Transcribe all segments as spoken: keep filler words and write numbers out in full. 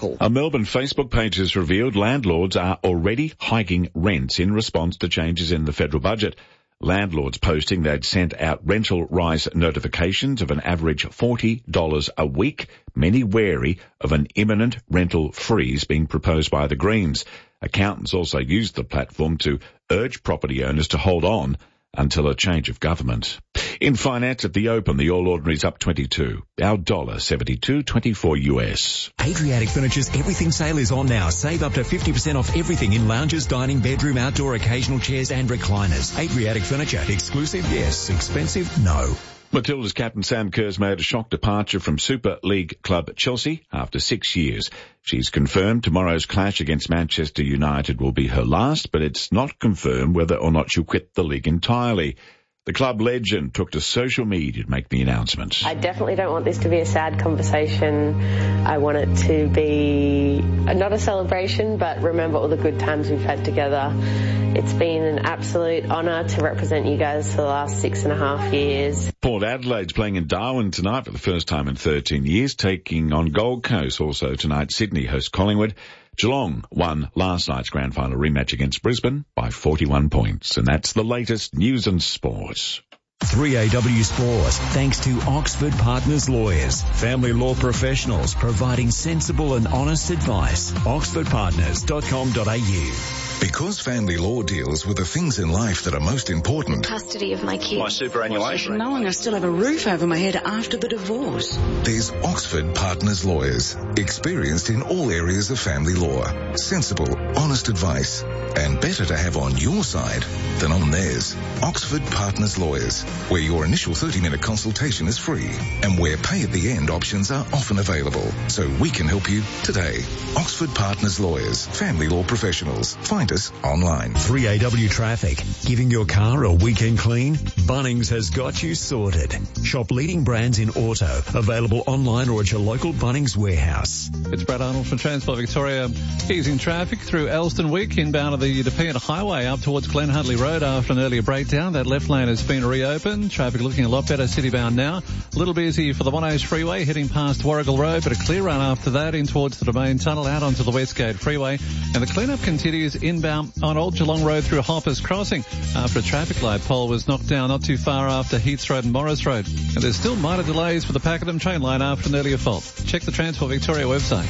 debacle. A Melbourne Facebook page has revealed landlords are already hiking rents in response to changes in the federal budget. Landlords posting they'd sent out rental rise notifications of an average forty dollars a week, many wary of an imminent rental freeze being proposed by the Greens. Accountants also used the platform to urge property owners to hold on until a change of government. In finance at the Open, the All Ordinary's up twenty-two. Our dollar seventy-two twenty-four U S. Adriatic Furniture's Everything Sale is on now. Save up to fifty percent off everything in lounges, dining, bedroom, outdoor, occasional chairs and recliners. Adriatic Furniture. Exclusive? Yes. Expensive? No. Matilda's captain Sam Kerr's made a shock departure from Super League club Chelsea after six years. She's confirmed tomorrow's clash against Manchester United will be her last, but it's not confirmed whether or not she'll quit the league entirely. The club legend took to social media to make the announcement. I definitely don't want this to be a sad conversation. I want it to be not a celebration, but remember all the good times we've had together. It's been an absolute honour to represent you guys for the last six and a half years. Port Adelaide's playing in Darwin tonight for the first time in thirteen years, taking on Gold Coast. Also tonight, Sydney hosts Collingwood. Geelong won last night's grand final rematch against Brisbane by forty-one points. And that's the latest news and sports. three A W Sport, thanks to Oxford Partners Lawyers, family law professionals providing sensible and honest advice. oxford partners dot com dot a u. Because family law deals with the things in life that are most important. Custody of my kids. My superannuation. Knowing I still have a roof over my head after the divorce. There's Oxford Partners Lawyers, experienced in all areas of family law. Sensible, honest advice, and better to have on your side than on theirs. Oxford Partners Lawyers, where your initial thirty-minute consultation is free and where pay at the end options are often available. So we can help you today. Oxford Partners Lawyers, family law professionals. Find us online. three A W Traffic, giving your car a weekend clean? Bunnings has got you sorted. Shop leading brands in auto, available online or at your local Bunnings warehouse. It's Brad Arnold from Transport Victoria. Easing traffic through Elston Wick, inbound of the Nepean Highway up towards Glen Huntly Road after an earlier breakdown. That left lane has been reopened. Traffic looking a lot better citybound now. A little busy for the one O's Freeway heading past Warrigal Road, but a clear run after that in towards the Domain Tunnel out onto the Westgate Freeway. And the cleanup continues inbound on Old Geelong Road through Hoppers Crossing after a traffic light pole was knocked down not too far after Heaths Road and Morris Road. And there's still minor delays for the Pakenham train line after an earlier fault. Check the Transport Victoria website.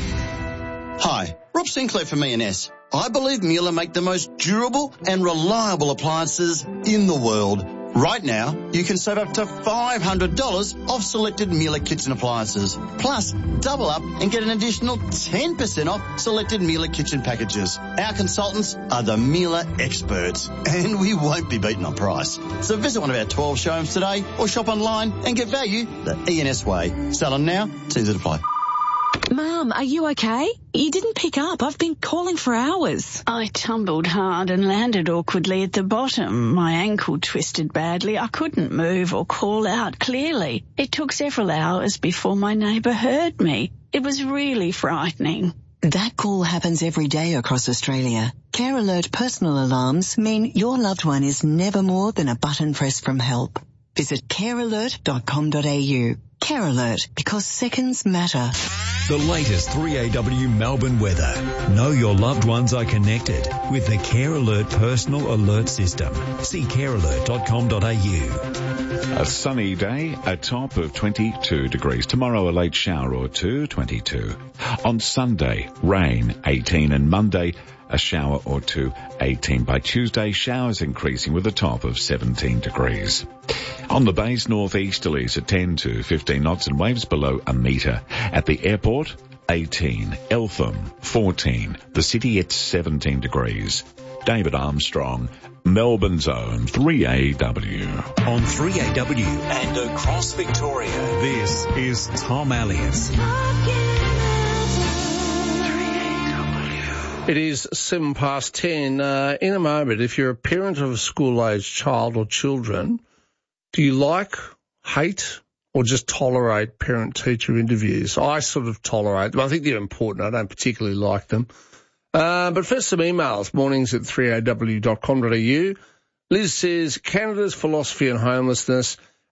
Hi, Rob Sinclair from E and S. I believe Mueller make the most durable and reliable appliances in the world. Right now, you can save up to five hundred dollars off selected Mueller kitchen appliances. Plus, double up and get an additional ten percent off selected Mueller kitchen packages. Our consultants are the Mueller experts, and we won't be beaten on price. So visit one of our twelve showrooms today or shop online and get value the E and S way. Sell on now, T's that apply. Mum, are you okay? You didn't pick up. I've been calling for hours. I tumbled hard and landed awkwardly at the bottom. My ankle twisted badly. I couldn't move or call out clearly. It took several hours before my neighbour heard me. It was really frightening. That call happens every day across Australia. Care Alert personal alarms mean your loved one is never more than a button press from help. Visit care alert dot com dot a u. Care Alert, because seconds matter. The latest three A W Melbourne weather. Know your loved ones are connected with the Care Alert personal alert system. See care alert dot com dot a u. A sunny day, a top of twenty-two degrees. Tomorrow, a late shower or two, twenty-two. On Sunday, rain, eighteen. And Monday, a shower or two, eighteen. By Tuesday, showers increasing with a top of seventeen degrees. On the base, northeasterlies at ten to fifteen knots and waves below a metre. At the airport, eighteen. Eltham, fourteen. The city at seventeen degrees. David Armstrong, Melbourne's own three A W. On three A W and across Victoria, this is Tom Elliott. It is seven past ten. Uh, in a moment, if you're a parent of a school-aged child or children, do you like, hate, or just tolerate parent-teacher interviews? I sort of tolerate them. I think they're important. I don't particularly like them. Uh, but first, some emails. Mornings at three a w dot com dot a u. Liz says, Canada's philosophy on homelessness.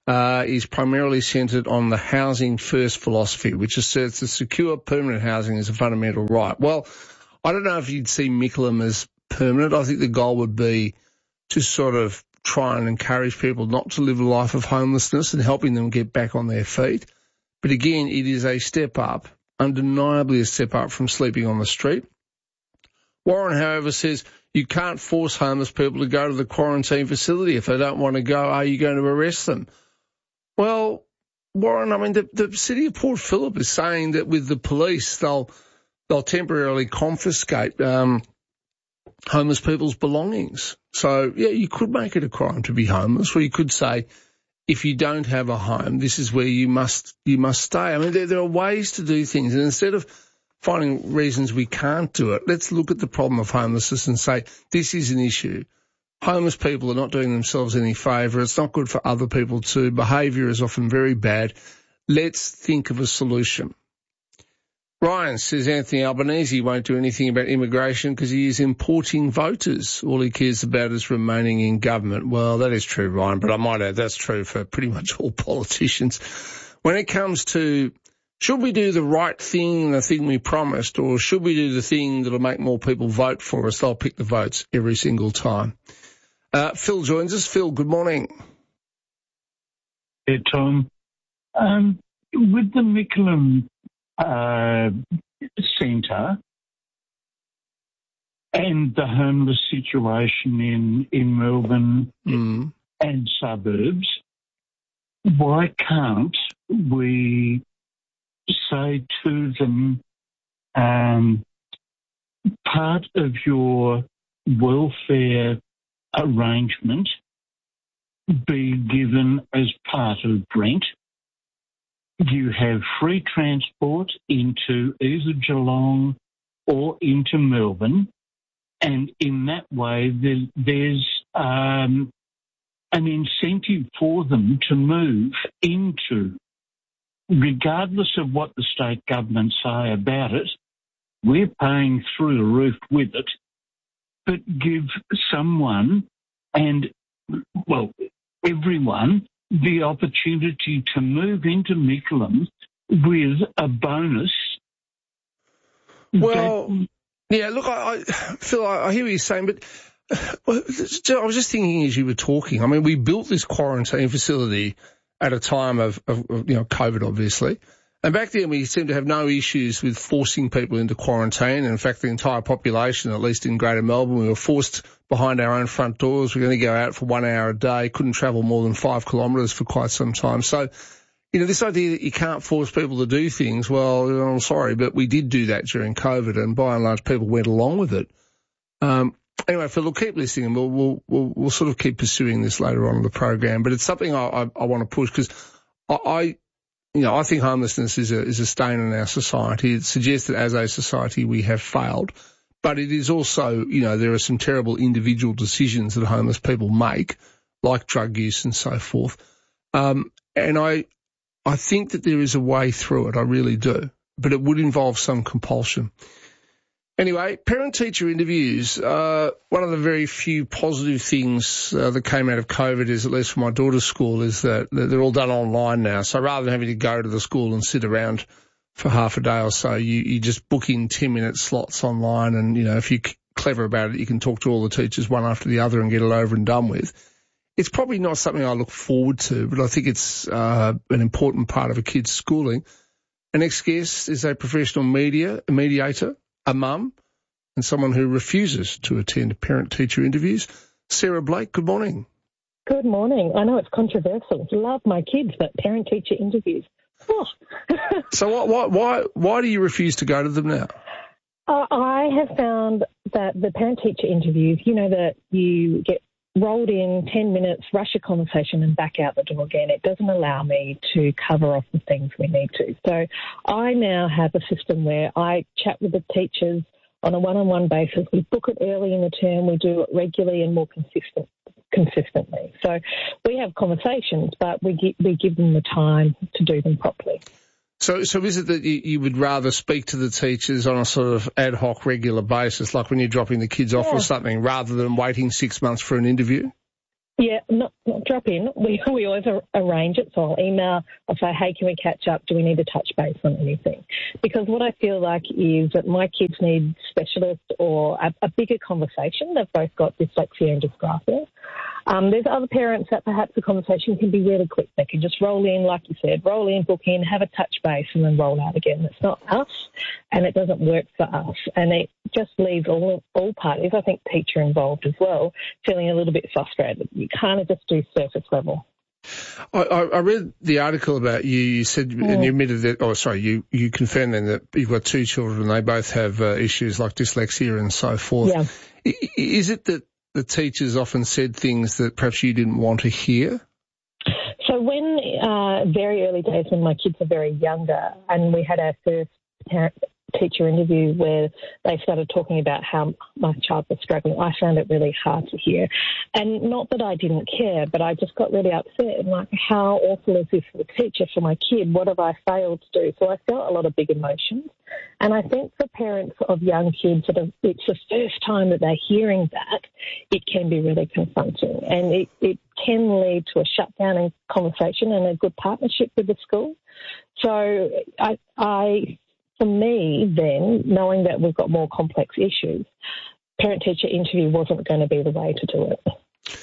uh, is primarily centred on the housing first philosophy, which asserts that secure permanent housing is a fundamental right. Well, I don't know if you'd see Micklem as permanent. I think the goal would be to sort of try and encourage people not to live a life of homelessness and helping them get back on their feet. But again, it is a step up, undeniably a step up from sleeping on the street. Warren, however, says you can't force homeless people to go to the quarantine facility. If they don't want to go, are you going to arrest them? Well, Warren, I mean, the, the city of Port Phillip is saying that with the police, they'll they'll temporarily confiscate um, homeless people's belongings. So, yeah, you could make it a crime to be homeless, or you could say, if you don't have a home, this is where you must you must stay. I mean, there, there are ways to do things, and instead of finding reasons we can't do it, let's look at the problem of homelessness and say, this is an issue. Homeless people are not doing themselves any favour. It's not good for other people too. Behaviour is often very bad. Let's think of a solution. Ryan says Anthony Albanese won't do anything about immigration because he is importing voters. All he cares about is remaining in government. Well, that is true, Ryan, but I might add that's true for pretty much all politicians. When it comes to should we do the right thing, the thing we promised, or should we do the thing that'll make more people vote for us? They'll pick the votes every single time. Uh, Phil joins us. Phil, good morning. Yeah, Tom. Um, with the Micklem uh, Centre and the homeless situation in, in Melbourne mm. and suburbs, why can't we say to them, um, part of your welfare arrangement be given as part of rent? You have free transport into either Geelong or into Melbourne, and in that way there, there's um, an incentive for them to move into, regardless of what the state government say about it. We're paying through the roof with it, but give someone and, well, everyone the opportunity to move into Micklem with a bonus. Well, that, yeah, look, I, I Phil, I, I hear what you're saying, but well, I was just thinking as you were talking, I mean, we built this quarantine facility at a time of, of, of you know, COVID, obviously. And back then we seemed to have no issues with forcing people into quarantine. And in fact, the entire population, at least in Greater Melbourne, we were forced behind our own front doors. We were going to go out for one hour a day, couldn't travel more than five kilometres for quite some time. So, you know, this idea that you can't force people to do things, well, I'm sorry, but we did do that during COVID, and by and large people went along with it. Um, anyway, Phil, we'll keep listening, and we'll, we'll, we'll, we'll sort of keep pursuing this later on in the program. But it's something I, I, I want to push because I, I You know, I think homelessness is a, is a stain on our society. It suggests that as a society we have failed. But it is also, you know, there are some terrible individual decisions that homeless people make, like drug use and so forth. Um, and I, I think that there is a way through it. I really do. But it would involve some compulsion. Anyway, parent-teacher interviews. Uh, one of the very few positive things uh, that came out of COVID is, at least for my daughter's school, is that they're all done online now. So rather than having to go to the school and sit around for half a day or so, you, you just book in ten-minute slots online, and, you know, if you're clever about it, you can talk to all the teachers one after the other and get it over and done with. It's probably not something I look forward to, but I think it's uh, an important part of a kid's schooling. Our next guest is a professional media a mediator, a mum, and someone who refuses to attend parent-teacher interviews. Sarah Blake, good morning. Good morning. I know it's controversial. Love my kids, but parent-teacher interviews. Oh. So what, why, why, why do you refuse to go to them now? Uh, I have found that the parent-teacher interviews, you know, that you get rolled in ten minutes, rush a conversation and back out the door again. It doesn't allow me to cover off the things we need to. So I now have a system where I chat with the teachers on a one-on-one basis. We book it early in the term. We do it regularly and more consistent, consistently. So we have conversations, but we give, we give them the time to do them properly. So, so is it that you, you would rather speak to the teachers on a sort of ad hoc, regular basis, like when you're dropping the kids off yeah. or something, rather than waiting six months for an interview? Yeah, not, not drop in. We we always ar- arrange it. So I'll email, I'll say, hey, can we catch up? Do we need to touch base on anything? Because what I feel like is that my kids need specialists or a, a bigger conversation. They've both got dyslexia and dysgraphia. Um, there's other parents that perhaps the conversation can be really quick. They can just roll in, like you said, roll in, book in, have a touch base and then roll out again. It's not us and it doesn't work for us. And it just leaves all all parties, I think teacher involved as well, feeling a little bit frustrated. You kind of just do surface level. I, I read the article about you. You said, mm. and you admitted that, oh, sorry, you, you confirmed then that you've got two children and they both have uh, issues like dyslexia and so forth. Yeah. I, is it that the teachers often said things that perhaps you didn't want to hear? So when, uh, very early days when my kids were very younger and we had our first parent teacher interview where they started talking about how my child was struggling, I found it really hard to hear. And not that I didn't care, but I just got really upset and like, how awful is this for the teacher, for my kid? What have I failed to do? So I felt a lot of big emotions. And I think for parents of young kids, that have, it's the first time that they're hearing that, it can be really confronting. And it, it can lead to a shutdown in conversation and a good partnership with the school. So I, I for me then, knowing that we've got more complex issues, parent-teacher interview wasn't going to be the way to do it.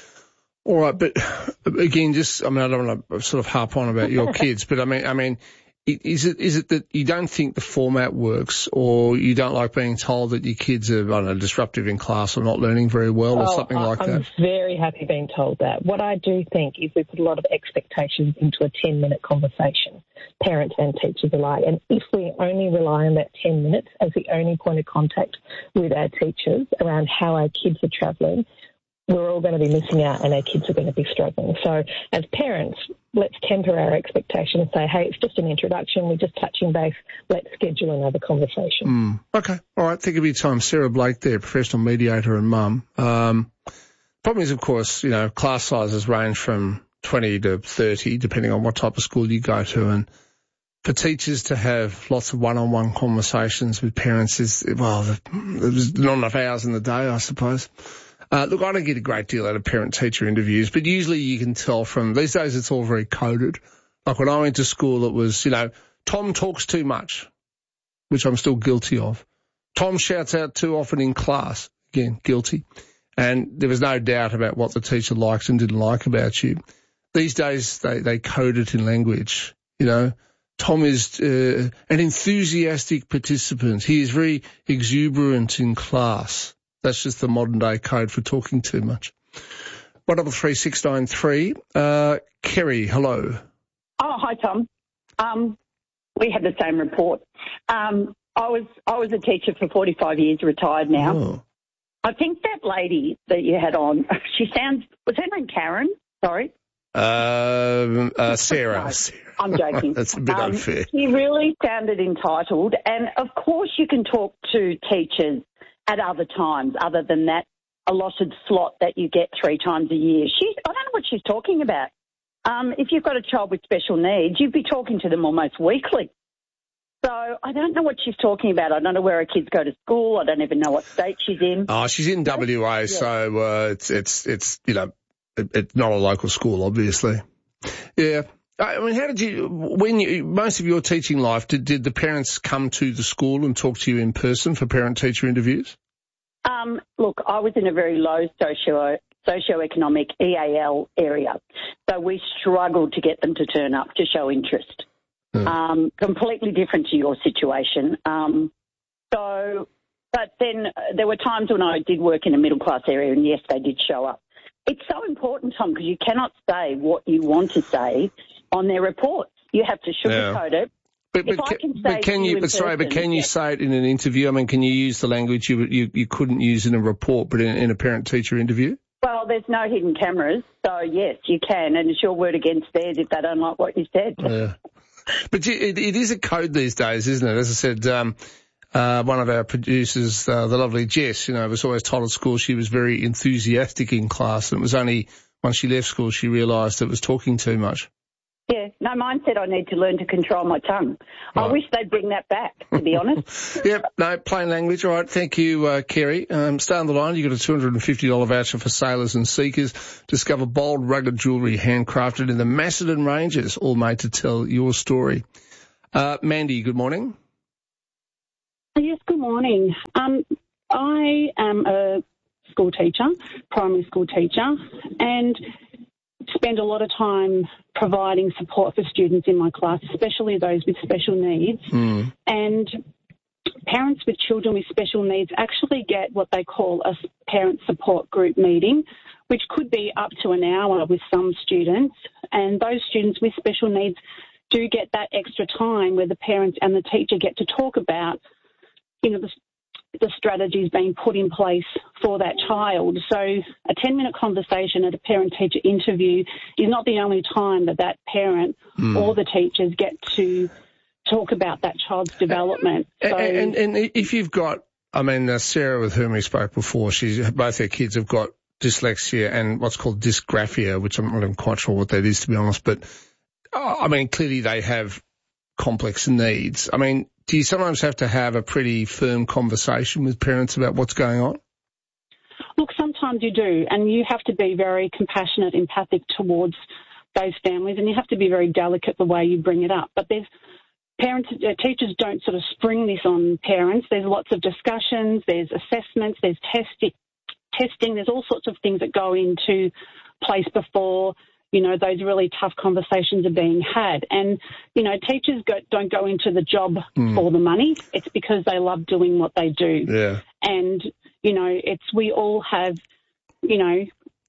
All right, but again, just, I mean, I don't want to sort of harp on about your kids, but I mean, I mean, Is it is it that you don't think the format works, or you don't like being told that your kids are, I don't know, disruptive in class or not learning very well, or oh, something like I'm that? I'm very happy being told that. What I do think is we put a lot of expectations into a ten-minute conversation, parents and teachers alike. And if we only rely on that ten minutes as the only point of contact with our teachers around how our kids are travelling, we're all going to be missing out and our kids are going to be struggling. So as parents, let's temper our expectation and say, hey, it's just an introduction, we're just touching base, let's schedule another conversation. Mm. Okay. All right. Think of your time. Sarah Blake there, professional mediator and mum. Um, problem is, of course, you know, class sizes range from twenty to thirty, depending on what type of school you go to. And for teachers to have lots of one-on-one conversations with parents is, well, there's not enough hours in the day, I suppose. Uh, look, I don't get a great deal out of parent-teacher interviews, but usually you can tell from, these days it's all very coded. Like when I went to school, it was, you know, Tom talks too much, which I'm still guilty of. Tom shouts out too often in class. Again, guilty. And there was no doubt about what the teacher liked and didn't like about you. These days they, they code it in language, you know. Tom is uh, an enthusiastic participant. He is very exuberant in class. That's just the modern-day code for talking too much. one double three six nine three. Uh, Kerry, hello. Oh, hi, Tom. Um, we had the same report. Um, I was I was a teacher for forty-five years, retired now. Oh. I think that lady that you had on, she sounds, was her name Karen? Sorry. Um, uh, Sarah. No, Sarah. I'm joking. That's a bit um, unfair. She really sounded entitled. And, of course, you can talk to teachers at other times, other than that allotted slot that you get three times a year. She, I don't know what she's talking about. Um, if you've got a child with special needs, you'd be talking to them almost weekly. So I don't know what she's talking about. I don't know where her kids go to school. I don't even know what state she's in. Oh, she's in W A, yeah. so uh, it's, it's, it's you know, it, it's not a local school, obviously. Yeah. I mean, how did you, when you, most of your teaching life, did, did the parents come to the school and talk to you in person for parent-teacher interviews? Um, look, I was in a very low socio socioeconomic E A L area, so we struggled to get them to turn up to show interest. Mm. Um, completely different to your situation. Um, so, but then uh, there were times when I did work in a middle-class area, and yes, they did show up. It's so important, Tom, because you cannot say what you want to say on their reports. You have to sugarcoat yeah. it. But, but, can, can, but can you, you but sorry, person, but can you yeah. say it in an interview? I mean, can you use the language you you, you couldn't use in a report, but in, in a parent-teacher interview? Well, there's no hidden cameras, so yes, you can, and it's your word against theirs if they don't like what you said. Yeah. But you, it, it is a code these days, isn't it? As I said, um, uh, one of our producers, uh, the lovely Jess, you know, was always told at school she was very enthusiastic in class, and it was only once she left school she realised it was talking too much. Yeah, no, mine said I need to learn to control my tongue. Right. I wish they'd bring that back, to be honest. Yep, no, plain language. All right, thank you, uh, Kerry. Um, stay on the line. You got a two hundred fifty dollars voucher for sailors and seekers. Discover bold, rugged jewellery handcrafted in the Macedon Ranges, all made to tell your story. Uh, Mandy, good morning. Yes, good morning. Um, I am a school teacher, primary school teacher, and spend a lot of time providing support for students in my class, especially those with special needs. Mm. And parents with children with special needs actually get what they call a parent support group meeting, which could be up to an hour with some students. And those students with special needs do get that extra time where the parents and the teacher get to talk about, you know, the the strategies being put in place for that child. So a ten-minute conversation at a parent-teacher interview is not the only time that that parent mm. or the teachers get to talk about that child's development. And, so, and, and if you've got, I mean, uh, Sarah, with whom we spoke before, she's both her kids have got dyslexia and what's called dysgraphia, which I'm not even quite sure what that is, to be honest. But, uh, I mean, clearly they have complex needs. I mean, do you sometimes have to have a pretty firm conversation with parents about what's going on? Look, sometimes you do, and you have to be very compassionate, empathic towards those families, and you have to be very delicate the way you bring it up. But there's parents, uh, teachers don't sort of spring this on parents. There's lots of discussions, there's assessments, there's testing, testing. There's all sorts of things that go into place before, you know, those really tough conversations are being had. And, you know, teachers go, don't go into the job mm. for the money. It's because they love doing what they do. Yeah. And, you know, it's, we all have, you know,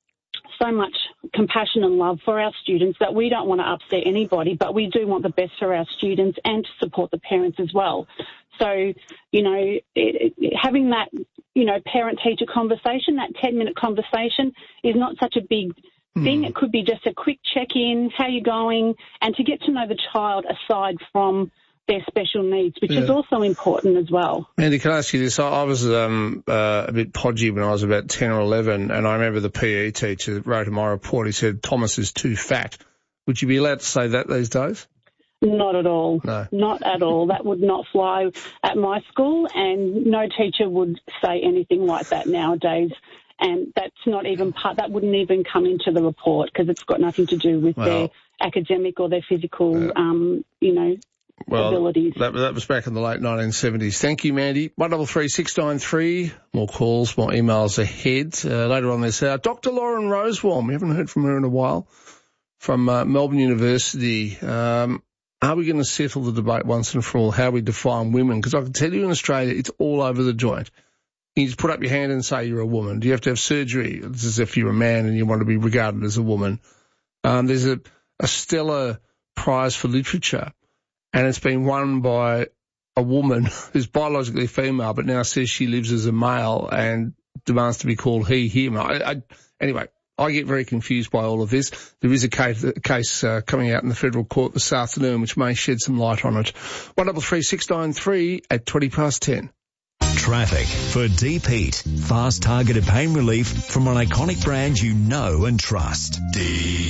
so much compassion and love for our students that we don't want to upset anybody, but we do want the best for our students and to support the parents as well. So, you know, it, it, having that, you know, parent-teacher conversation, that ten-minute conversation is not such a big thing. It could be just a quick check-in, how you going, and to get to know the child aside from their special needs, which yeah. is also important as well. Mandy, can I ask you this? I, I was um, uh, a bit podgy when I was about ten or eleven, and I remember the P E teacher that wrote in my report, he said, Thomas is too fat. Would you be allowed to say that these days? Not at all. No. Not at all. That would not fly at my school, and no teacher would say anything like that nowadays. And that's not even part, that wouldn't even come into the report because it's got nothing to do with well, their academic or their physical, yeah. um, you know, well, abilities. That, that was back in the late nineteen seventies. Thank you, Mandy. one double three six nine three. More calls, more emails ahead. Uh, later on this hour, Doctor Lauren Rosewarm. We haven't heard from her in a while. From uh, Melbourne University. Um, are we going to settle the debate once and for all how we define women? Because I can tell you in Australia, it's all over the joint. You just put up your hand and say you're a woman. Do you have to have surgery? It's as if you're a man and you want to be regarded as a woman. Um, there's a, a stellar prize for literature, and it's been won by a woman who's biologically female but now says she lives as a male and demands to be called he, him. I, I, anyway, I get very confused by all of this. There is a case, a case uh, coming out in the federal court this afternoon which may shed some light on it. one double three six nine three at twenty past ten. Traffic for Deep Heat. Fast targeted pain relief from an iconic brand you know and trust. Deep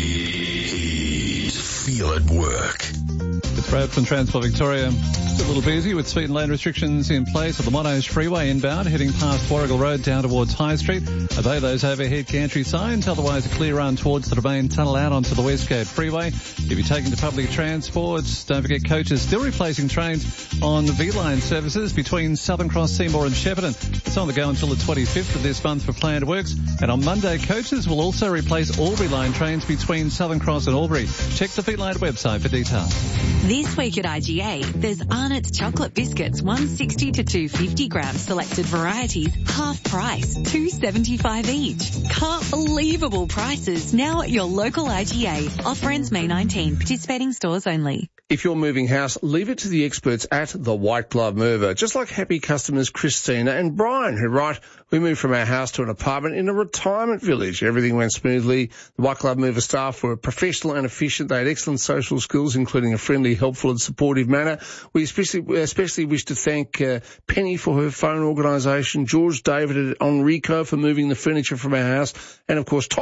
Heat. Feel it work. It's Brad from Transport Victoria. It's a little busy with speed and lane restrictions in place at the Monash Freeway inbound, heading past Warrigal Road down towards High Street. Obey those overhead gantry signs, otherwise a clear run towards the Domain Tunnel out onto the Westgate Freeway. If you're taking to public transport, don't forget coaches still replacing trains on the V-Line services between Southern Cross, Seymour and Shepparton. It's on the go until the twenty-fifth of this month for planned works. And on Monday, coaches will also replace Albury Line trains between Southern Cross and Albury. Check the V-Line website for details. This week at I G A, there's Arnott's chocolate biscuits, one sixty to two fifty grams, selected varieties, half price, two seventy-five each. Can't believable prices now at your local I G A. Offer ends May nineteenth. Participating stores only. If you're moving house, leave it to the experts at the White Glove Mover. Just like happy customers Christina and Brian, who write, we moved from our house to an apartment in a retirement village. Everything went smoothly. The White Glove Mover staff were professional and efficient. They had excellent social skills, including a friendly, helpful and supportive manner. We especially, we especially wish to thank uh, Penny for her phone organisation, George, David and Enrico for moving the furniture from our house, and of course Tom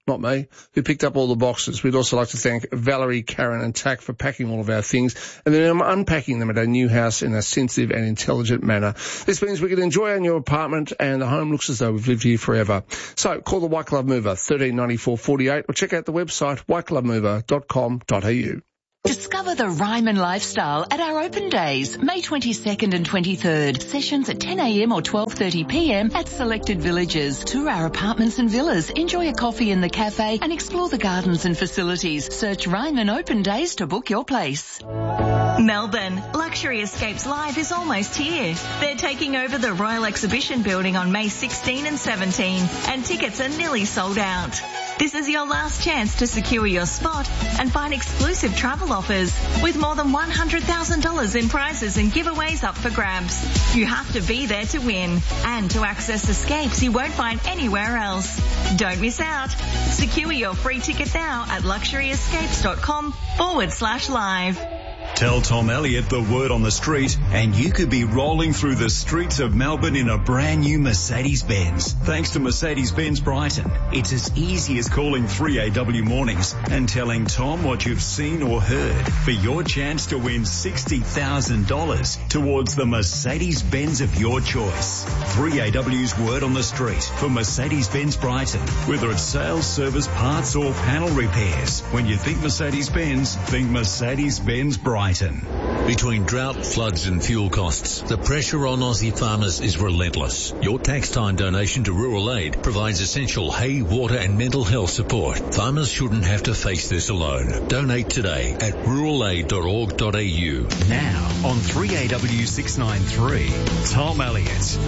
not me, who picked up all the boxes. We'd also like to thank Valerie, Karen and Tack for packing all of our things and then unpacking them at our new house in a sensitive and intelligent manner. This means we can enjoy our new apartment and the home looks as though we've lived here forever. So call the White Glove Mover, thirteen ninety-four forty-eight, or check out the website white glove mover dot com dot a u. Discover the Ryman lifestyle at our open days, May twenty-second and twenty-third. Sessions at ten a m or twelve thirty p m at selected villages. Tour our apartments and villas, enjoy a coffee in the cafe and explore the gardens and facilities. Search Ryman Open Days to book your place. Melbourne, Luxury Escapes Live is almost here. They're taking over the Royal Exhibition Building on May sixteenth and seventeenth, and tickets are nearly sold out. This is your last chance to secure your spot and find exclusive travel offers with more than one hundred thousand dollars in prizes and giveaways up for grabs. You have to be there to win and to access escapes you won't find anywhere else. Don't miss out. Secure your free ticket now at luxuryescapes.com forward slash live. Tell Tom Elliott the word on the street and you could be rolling through the streets of Melbourne in a brand new Mercedes-Benz. Thanks to Mercedes-Benz Brighton, it's as easy as calling three A W Mornings and telling Tom what you've seen or heard for your chance to win sixty thousand dollars towards the Mercedes-Benz of your choice. three A W's word on the street for Mercedes-Benz Brighton. Whether it's sales, service, parts or panel repairs, when you think Mercedes-Benz, think Mercedes-Benz Brighton. Between drought, floods and fuel costs, the pressure on Aussie farmers is relentless. Your tax time donation to Rural Aid provides essential hay, water and mental health support. Farmers shouldn't have to face this alone. Donate today at rural aid dot org dot a u. Now on three A W six ninety-three, Tom Elliott.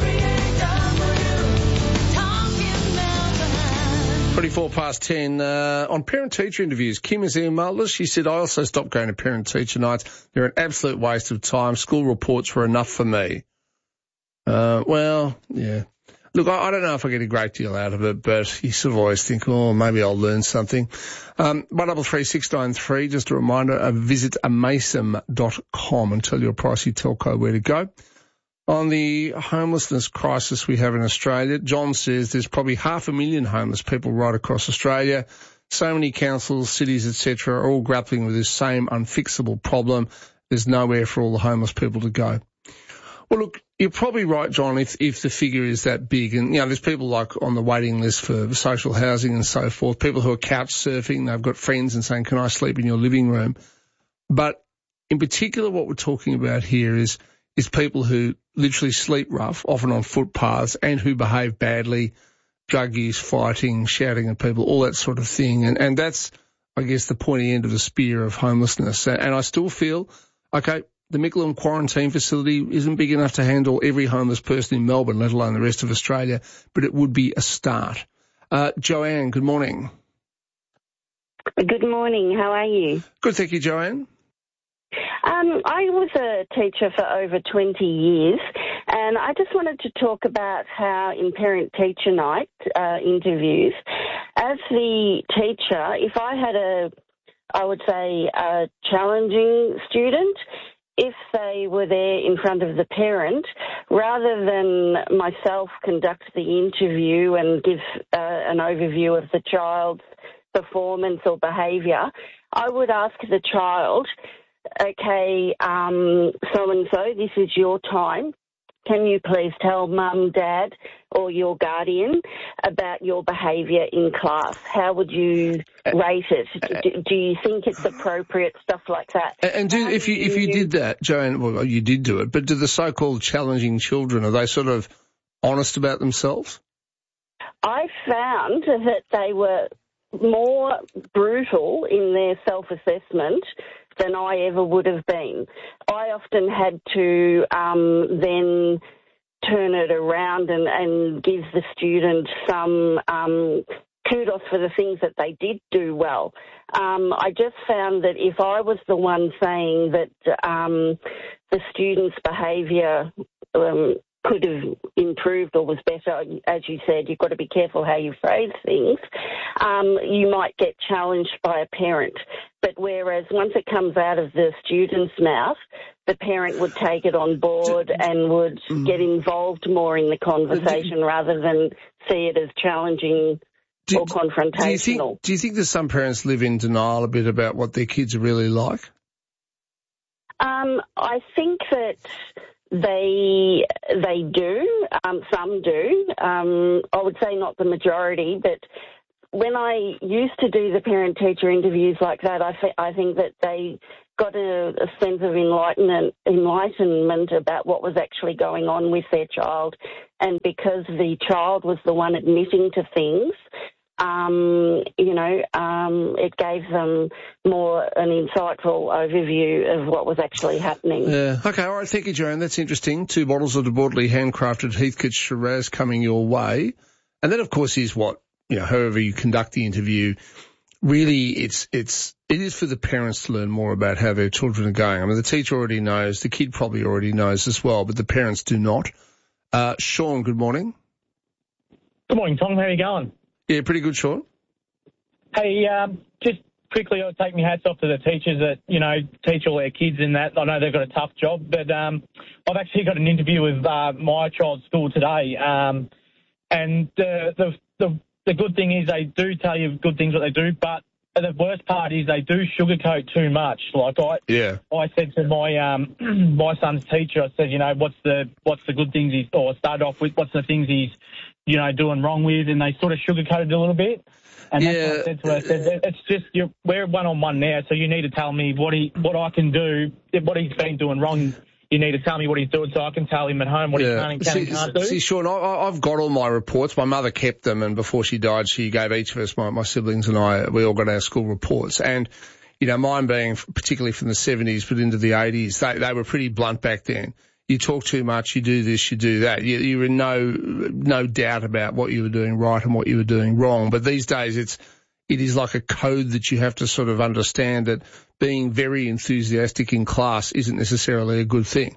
twenty-four past ten, uh, on parent-teacher interviews, Kim has emailed us. She said, I also stopped going to parent-teacher nights. They're an absolute waste of time. School reports were enough for me. Uh, well, yeah. Look, I, I don't know if I get a great deal out of it, but you sort of always think, oh, maybe I'll learn something. Um, one double three six nine three, just a reminder, uh, visit amasem dot com and tell your pricey telco where to go. On the homelessness crisis we have in Australia, John says there's probably half a million homeless people right across Australia. So many councils, cities, et cetera are all grappling with this same unfixable problem. There's nowhere for all the homeless people to go. Well, look, you're probably right, John, if, if the figure is that big. And, you know, there's people like on the waiting list for social housing and so forth, people who are couch surfing, they've got friends and saying, can I sleep in your living room? But in particular, what we're talking about here is is people who literally sleep rough, often on footpaths, and who behave badly, drug use, fighting, shouting at people, all that sort of thing. And, and that's, I guess, the pointy end of the spear of homelessness. And I still feel, okay, the Mickleham quarantine facility isn't big enough to handle every homeless person in Melbourne, let alone the rest of Australia, but it would be a start. Uh, Joanne, good morning. Good morning. How are you? Good, thank you, Joanne. Um, I was a teacher for over twenty years, and I just wanted to talk about how in parent-teacher night uh, interviews, as the teacher, if I had a, I would say, a challenging student, if they were there in front of the parent, rather than myself conduct the interview and give uh, an overview of the child's performance or behaviour, I would ask the child, okay, um, so-and-so, this is your time. Can you please tell mum, dad, or your guardian about your behaviour in class? How would you rate it? Do, do you think it's appropriate, stuff like that? And do, if you if you did that, Joanne, well, you did do it, but do the so-called challenging children, are they sort of honest about themselves? I found that they were more brutal in their self-assessment than I ever would have been. I often had to um, then turn it around and, and give the student some um, kudos for the things that they did do well. Um, I just found that if I was the one saying that um, the student's behaviour um, could have improved or was better, as you said, you've got to be careful how you phrase things, um, you might get challenged by a parent. But whereas once it comes out of the student's mouth, the parent would take it on board and would get involved more in the conversation rather than see it as challenging or confrontational. Do you, think, do you think that some parents live in denial a bit about what their kids are really like? Um, I think that they they do. Um, some do. Um, I would say not the majority, but when I used to do the parent-teacher interviews like that, I, th- I think that they got a, a sense of enlightenment, enlightenment about what was actually going on with their child. And because the child was the one admitting to things, um, you know, um, it gave them more an insightful overview of what was actually happening. Yeah. Okay, all right. Thank you, Joanne. That's interesting. Two bottles of debauchery handcrafted Heathcote Shiraz coming your way. And that, of course, is what, you know, however you conduct the interview, really it's, it's, it is for the parents to learn more about how their children are going. I mean, the teacher already knows, the kid probably already knows as well, but the parents do not. Uh, Sean, good morning. Good morning, Tom. How are you going? Yeah, pretty good, Sean. Hey, um, just quickly, I'll take my hats off to the teachers that, you know, teach all their kids in that. I know they've got a tough job, but um, I've actually got an interview with uh, my child's school today, um, and uh, the the The good thing is they do tell you good things what they do, but the worst part is they do sugarcoat too much. Like I, yeah. I said to my um my son's teacher, I said, you know, what's the what's the good things he's, or started off with, what's the things he's, you know, doing wrong with, and they sort of sugarcoated a little bit. And yeah. that's what I said to her. I said, it's just you're, we're one on one now, so you need to tell me what he what I can do, what he's been doing wrong. You need to tell me what he's doing so I can tell him at home what yeah. he can and can see, and can't do. See, Sean, I, I've got all my reports. My mother kept them, and before she died, she gave each of us, my, my siblings and I, we all got our school reports. And, you know, mine being particularly from the seventies but into the eighties, they, they were pretty blunt back then. You talk too much, you do this, you do that. You, you were in no, no doubt about what you were doing right and what you were doing wrong. But these days, it's, it is like a code that you have to sort of understand that being very enthusiastic in class isn't necessarily a good thing.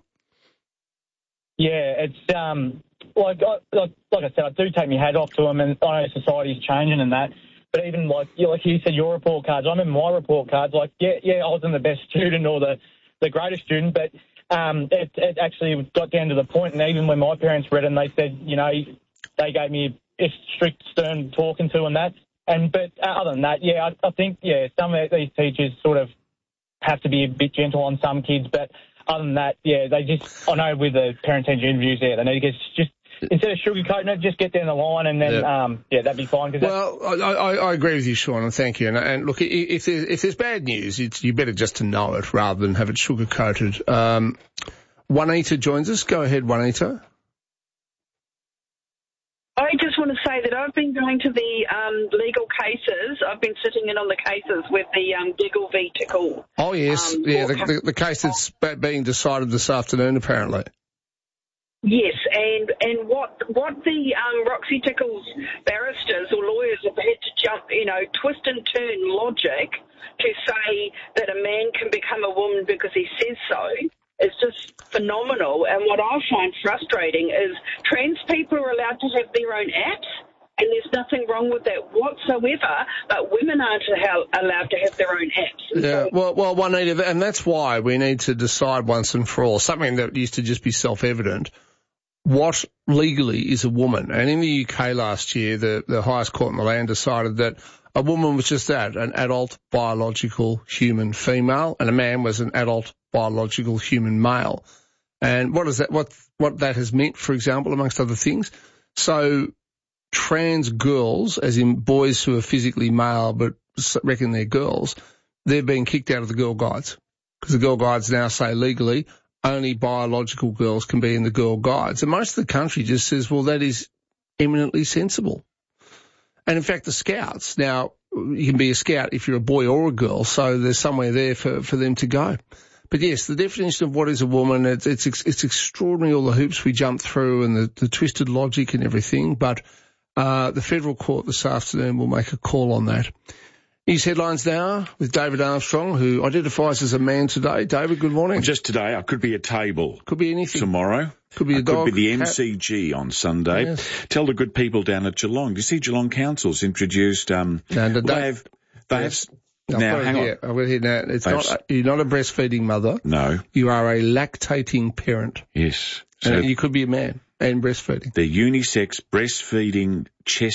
Yeah, it's um like like like I said, I do take my hat off to them, and I know society's changing and that. But even like you like you said, your report cards. I remember my report cards. Like yeah, yeah, I wasn't the best student or the the greatest student, but um, it it actually got down to the point, and even when my parents read them, they said, you know, they gave me a strict, stern talking to and that. And but other than that, yeah, I, I think yeah, some of these teachers sort of have to be a bit gentle on some kids, but other than that, yeah, they just, I know with the parent-teacher interviews there, they need to get just, instead of sugarcoating it, just get down the line and then, yeah, um, yeah that'd be fine. Cause well, I, I, I agree with you, Sean, and thank you. And, and look, if there's, if there's bad news, it's, you better just to know it rather than have it sugarcoated. Um, Juanita joins us. Go ahead, Juanita. I just want to say that I've been going to the um, legal cases. I've been sitting in on the cases with the um, Giggle v. Tickle. Oh, yes. Um, yeah, the, the, the case that's being decided this afternoon, apparently. Yes, and, and what what the um, Roxy Tickle's barristers or lawyers have had to jump, you know, twist and turn logic to say that a man can become a woman because he says so. It's just phenomenal. And what I find frustrating is trans people are allowed to have their own apps, and there's nothing wrong with that whatsoever, but women aren't allowed to have their own apps. And yeah, so, well, well, Juanita, and that's why we need to decide once and for all, something that used to just be self-evident, what legally is a woman. And in the U K last year, the, the highest court in the land decided that a woman was just that, an adult biological human female, and a man was an adult biological human male. And what is that, what, what that has meant, for example, amongst other things? So trans girls, as in boys who are physically male but reckon they're girls, they're being kicked out of the Girl Guides, because the Girl Guides now say legally only biological girls can be in the Girl Guides. And most of the country just says, well, that is eminently sensible. And in fact, the Scouts, now you can be a Scout if you're a boy or a girl, so there's somewhere there for, for them to go. But yes, the definition of what is a woman, it's, it's, it's extraordinary, all the hoops we jump through and the, the twisted logic and everything. But, uh, the federal court this afternoon will make a call on that. News headlines now with David Armstrong, who identifies as a man today. David, good morning. Well, just today, I could be a table. Could be anything. Tomorrow. Could be a I dog. Could be the M C G on Sunday. Yes. Tell the good people down at Geelong. Do you see Geelong Council's introduced, um, no, no, they have, they yes. have, I've now, got hang it on. here. I've got it here now. It's They've, not, you're not a breastfeeding mother. No. You are a lactating parent. Yes. So and you could be a man and breastfeeding. They're unisex breastfeeding chest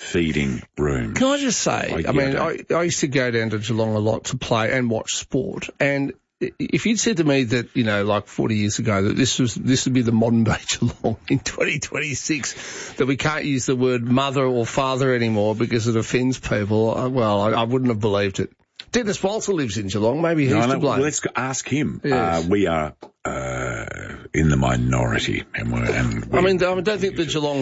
feeding rooms. Can I just say, I, I mean, I, I used to go down to Geelong a lot to play and watch sport, and if you'd said to me that, you know, like forty years ago, that this was this would be the modern day Geelong in twenty twenty-six, that we can't use the word mother or father anymore because it offends people, uh, well, I, I wouldn't have believed it. Dennis Walter lives in Geelong. Maybe he's no, no, to blame. Well, let's ask him. Yes. Uh, we are uh, in the minority, and we're. And we I mean, I don't think the Geelong